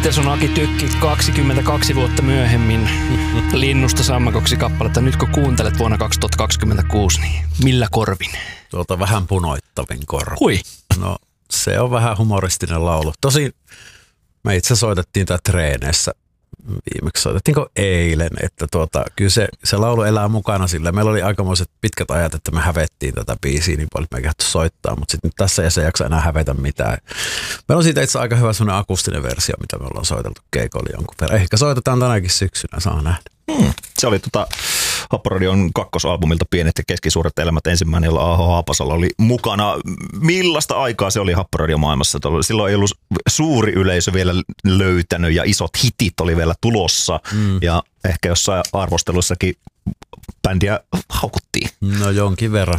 Mites on Aki Tykki 22 vuotta myöhemmin Linnusta sammakoksi kappaletta? Nyt kun kuuntelet vuonna 2026, niin millä korvin? Vähän punoittavin korvin. Hui. No se on vähän humoristinen laulu. Tosin me itse soitettiin tää treeneissä. Viimeksi soitettiinko eilen, että kyllä se laulu elää mukana sillä. Meillä oli aikamoiset pitkät ajat, että me hävettiin tätä biisiä niin paljon, että me ei kehty soittaa, mutta sitten tässä ei jaksa enää hävetä mitään. Meillä on siitä itse aika hyvä sellainen akustinen versio, mitä me ollaan soiteltu keikoilla jonkun verran. Ehkä soitetaan tänäkin syksynä, saa nähdä. Se oli Happoradion kakkosalbumilta Pienet ja keskisuuret elämät ensimmäinen, jolla A.H. Haapasalo oli mukana. Millaista aikaa se oli Happoradio maailmassa? Silloin ei ollut suuri yleisö vielä löytänyt ja isot hitit oli vielä tulossa. Ja ehkä jossain arvostelussakin bändiä haukuttiin. No jonkin verran.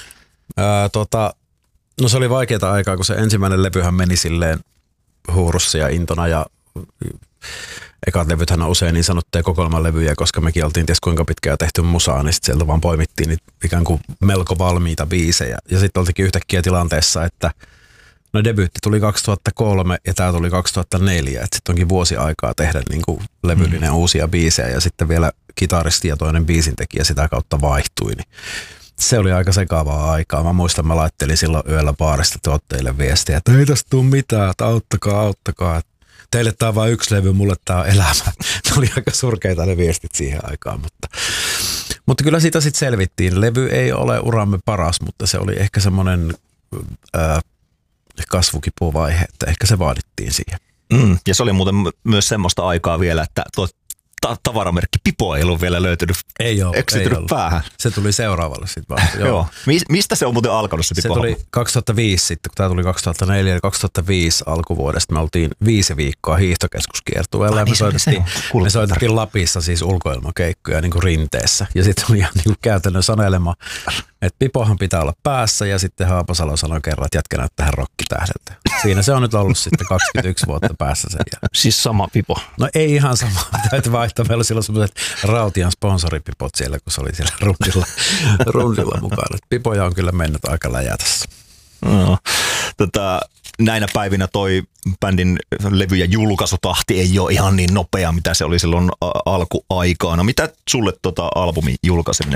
No se oli vaikeaa aikaa, kun se ensimmäinen levyhän meni silleen huurussa ja intona ja ekat levythän on usein niin sanottuja kokoelmalevyjä, koska mekin oltiin ties kuinka pitkään tehty musaa, niin sitten sieltä vaan poimittiin niitä ikään kuin melko valmiita biisejä. Ja sitten oltikin yhtäkkiä tilanteessa, että no debyytti tuli 2003 ja tämä tuli 2004, että sitten onkin vuosi aikaa tehdä niin kuin levyllinen uusia biisejä ja sitten vielä kitaristi ja toinen biisintekijä sitä kautta vaihtui, niin se oli aika sekaavaa aikaa. Mä muistan, mä laittelin silloin yöllä baarista tuotteille viestiä, että ei tästä tule mitään, että auttakaa. Teille tää on vain yksi levy, mulle tää on elämä. Ne oli aika surkeita ne viestit siihen aikaan, mutta kyllä siitä sitten selvittiin. Levy ei ole uramme paras, mutta se oli ehkä semmoinen kasvukipuvaihe, että ehkä se vaadittiin siihen. Ja se oli muuten myös semmoista aikaa vielä, että tavaramerkki Pipo ei ollut vielä löytynyt. Ei eksytynyt päähän. Se tuli seuraavalle sitten vasta. Joo. Mistä se on muuten alkanut se Pipo? Se tuli 2005 sitten, kun tämä tuli 2004 ja 2005 alkuvuodesta. Me oltiin 5 viikkoa hiihtokeskuskiertueella ja me soitettiin Lapissa siis ulkoilmakeikkoja niin kuin rinteessä. Ja sitten oli ihan niin kuin käytännön sanelema, että Pipohan pitää olla päässä ja sitten Haapasalo sanoi kerran, että jätkä näyttää rokkitähdeltä. Siinä se on nyt ollut sitten 21 vuotta päässä sen jälkeen. Siis sama Pipo? No ei ihan sama. Täytyy vaihtaa. Meillä oli silloin sellaiset Rautian sponsoripipot siellä, kun se oli siellä rundilla mukana. Pipoja on kyllä mennyt aika läjätässä. No, näinä päivinä toi bändin levy- ja julkaisutahti ei ole ihan niin nopea, mitä se oli silloin alkuaikaan. No, mitä sulle albumin julkaiseminen